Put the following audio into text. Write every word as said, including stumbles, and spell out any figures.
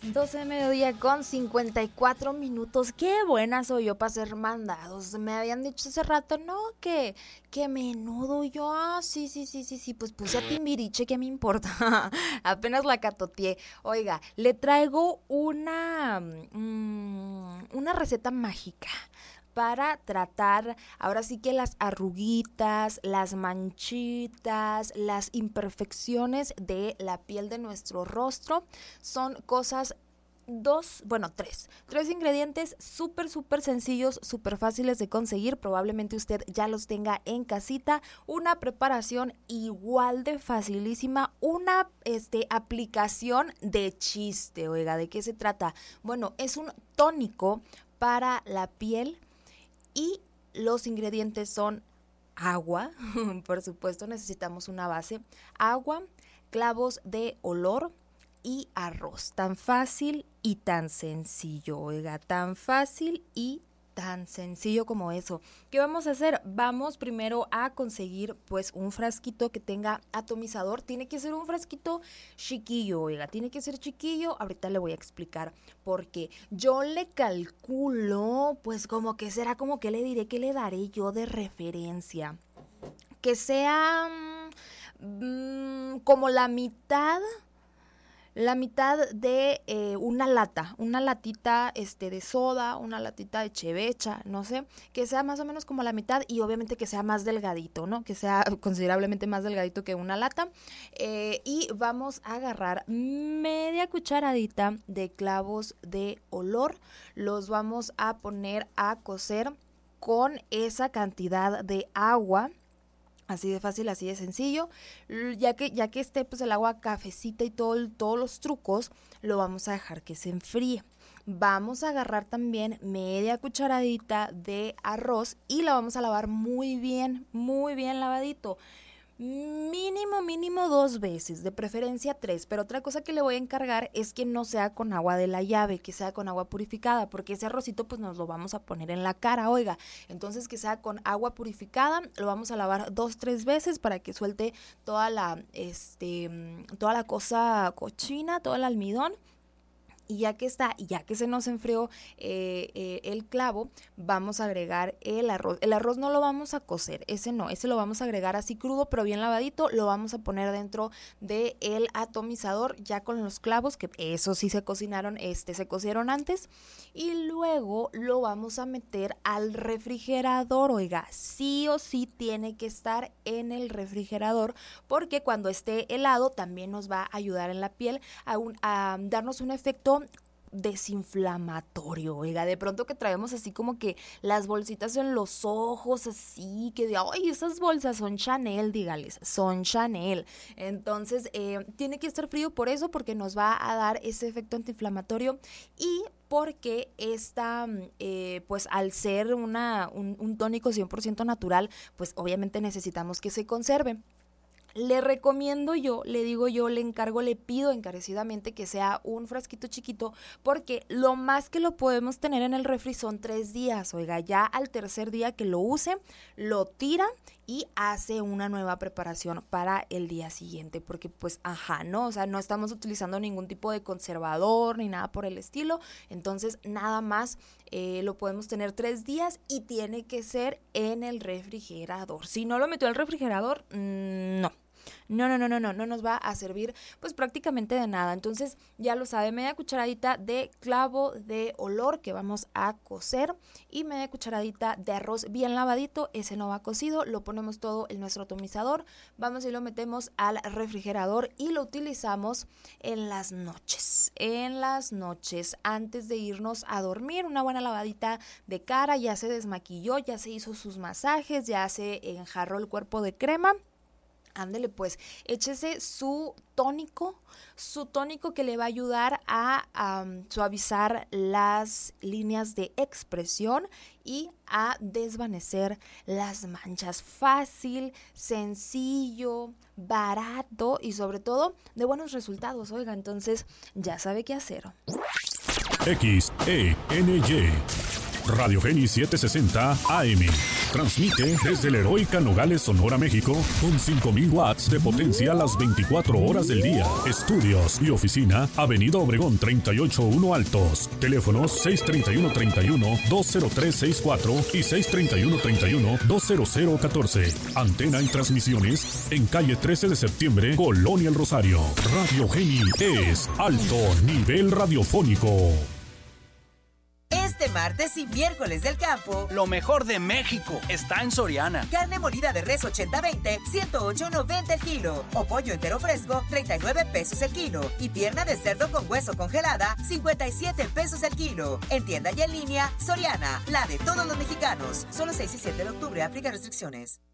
doce de mediodía con cincuenta y cuatro minutos. Qué buena soy yo para hacer mandados. Me habían dicho hace rato, no, que, que menudo. Yo, ah, sí, sí, sí, sí, sí, pues puse a Timbiriche, ¿qué me importa? Apenas la catoteé. Oiga, le traigo una, mmm, una receta mágica para tratar ahora sí que las arruguitas, las manchitas, las imperfecciones de la piel de nuestro rostro. Son cosas Dos, bueno, tres. Tres ingredientes súper, súper sencillos, súper fáciles de conseguir. Probablemente usted ya los tenga en casita. Una preparación igual de facilísima. Una este, aplicación de chiste. Oiga, ¿de qué se trata? Bueno, es un tónico para la piel. Y los ingredientes son agua, por supuesto necesitamos una base, agua, clavos de olor y arroz. Tan fácil y tan sencillo, oiga, tan fácil y tan sencillo como eso. ¿Qué vamos a hacer? Vamos primero a conseguir pues un frasquito que tenga atomizador. Tiene que ser un frasquito chiquillo, oiga, tiene que ser chiquillo. Ahorita le voy a explicar por qué. Yo le calculo, pues como que será, como que le diré, que le daré yo de referencia. Que sea mmm, como la mitad... La mitad de eh, una lata, una latita este, de soda, una latita de chevecha, no sé, que sea más o menos como la mitad y obviamente que sea más delgadito, ¿no? Que sea considerablemente más delgadito que una lata. Eh, y vamos a agarrar media cucharadita de clavos de olor. Los vamos a poner a cocer con esa cantidad de agua. Así de fácil, así de sencillo. Ya que, ya que esté pues el agua cafecita y todo, todos los trucos, lo vamos a dejar que se enfríe. Vamos a agarrar también media cucharadita de arroz y la vamos a lavar muy bien, muy bien lavadito. Mínimo, mínimo dos veces, de preferencia tres, pero otra cosa que le voy a encargar es que no sea con agua de la llave, que sea con agua purificada, porque ese arrocito pues nos lo vamos a poner en la cara, oiga, entonces que sea con agua purificada, lo vamos a lavar dos, tres veces para que suelte toda la, este, toda la cosa cochina, todo el almidón. Y ya que está, y ya que se nos enfrió eh, eh, el clavo, vamos a agregar el arroz. El arroz no lo vamos a cocer, ese no, ese lo vamos a agregar así crudo, pero bien lavadito. Lo vamos a poner dentro del atomizador ya con los clavos, que eso sí se cocinaron, este, se cocieron antes. Y luego lo vamos a meter al refrigerador, oiga, sí o sí tiene que estar en el refrigerador, porque cuando esté helado también nos va a ayudar en la piel a, un, a darnos un efecto desinflamatorio, oiga, de pronto que traemos así como que las bolsitas en los ojos, así, que de, ay, esas bolsas son Chanel, dígales, son Chanel, entonces eh, tiene que estar frío por eso, porque nos va a dar ese efecto antiinflamatorio y porque esta, eh, pues al ser una, un, un tónico cien por ciento natural, pues obviamente necesitamos que se conserve. Le recomiendo yo, le digo yo, le encargo, le pido encarecidamente que sea un frasquito chiquito, porque lo más que lo podemos tener en el refri son tres días, oiga, ya al tercer día que lo use, lo tira y hace una nueva preparación para el día siguiente, porque pues, ajá, ¿no? O sea, no estamos utilizando ningún tipo de conservador ni nada por el estilo, entonces nada más eh, lo podemos tener tres días y tiene que ser en el refrigerador. Si no lo metió al refrigerador, mmm, no. No, no, no, no, no, no nos va a servir pues prácticamente de nada. Entonces ya lo sabe, media cucharadita de clavo de olor que vamos a cocer y media cucharadita de arroz bien lavadito, ese no va cocido, lo ponemos todo en nuestro atomizador, vamos y lo metemos al refrigerador y lo utilizamos en las noches, en las noches antes de irnos a dormir, una buena lavadita de cara, ya se desmaquilló, ya se hizo sus masajes, ya se enjarró el cuerpo de crema. Ándele pues, échese su tónico, su tónico que le va a ayudar a um, suavizar las líneas de expresión y a desvanecer las manchas. Fácil, sencillo, barato y sobre todo de buenos resultados. Oiga, entonces ya sabe qué hacer. X E N Y Radio Geni setecientos sesenta A M. Transmite desde la heroica Nogales, Sonora, México, con cinco mil watts de potencia las veinticuatro horas del día. Estudios y oficina, Avenida Obregón treinta y ocho uno Altos. Teléfonos seis treinta y uno treinta y uno dos cero tres seis cuatro y seis treinta y uno treinta y uno dos cero cero catorce. Antena y transmisiones en calle trece de septiembre, Colonia El Rosario. Radio Geni es alto nivel radiofónico. Este martes y miércoles del campo, lo mejor de México está en Soriana. Carne molida de res ochenta veinte, ciento ocho noventa el kilo. O pollo entero fresco, treinta y nueve pesos el kilo. Y pierna de cerdo con hueso congelada, cincuenta y siete pesos el kilo. En tienda y en línea, Soriana, la de todos los mexicanos. Solo seis y siete de octubre, aplica restricciones.